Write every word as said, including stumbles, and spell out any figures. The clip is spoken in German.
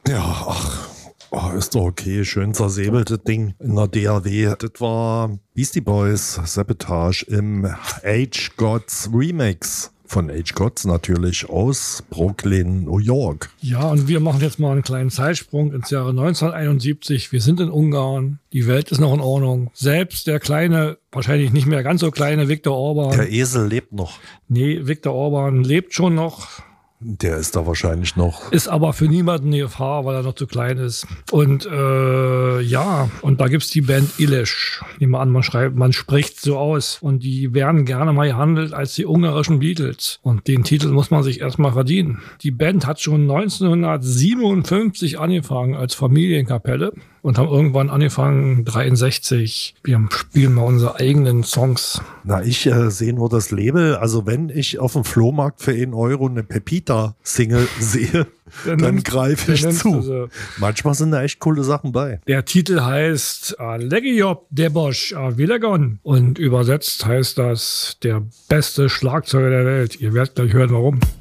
Ja, ach, oh, ist doch okay. Schön zersäbelte Ding in der D A W. Das war Beastie Boys Sabotage im Age Gods Remix. Von Age Gods natürlich aus Brooklyn, New York. Ja, und wir machen jetzt mal einen kleinen Zeitsprung ins Jahre neunzehnhunderteinundsiebzig. Wir sind in Ungarn. Die Welt ist noch in Ordnung. Selbst der kleine, wahrscheinlich nicht mehr ganz so kleine Viktor Orban. Der Esel lebt noch. Nee, Viktor Orban lebt schon noch. Der ist da wahrscheinlich noch. Ist aber für niemanden eine Gefahr, weil er noch zu klein ist. Und äh, ja, und da gibt's die Band Illich. Nehmen wir an, man schreibt, man spricht so aus. Und die werden gerne mal gehandelt als die ungarischen Beatles. Und den Titel muss man sich erstmal verdienen. Die Band hat schon neunzehnhundertsiebenundfünfzig angefangen als Familienkapelle und haben irgendwann angefangen, dreiundsechzig. Wir spielen mal unsere eigenen Songs. Na, ich äh, sehe nur das Label. Also wenn ich auf dem Flohmarkt für einen Euro eine Pepita-Single sehe, dann, dann greife ich zu. Manchmal sind da echt coole Sachen bei. Der Titel heißt Legiop Debosch Vilegon und übersetzt heißt das der beste Schlagzeuger der Welt. Ihr werdet gleich hören, warum.